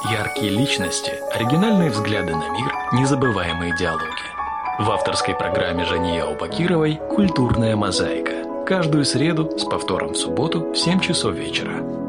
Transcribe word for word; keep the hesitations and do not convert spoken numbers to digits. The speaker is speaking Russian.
Яркие личности, оригинальные взгляды на мир, незабываемые диалоги. В авторской программе Жании Аубакировой «Культурная мозаика». Каждую среду с повтором в субботу в семь часов вечера.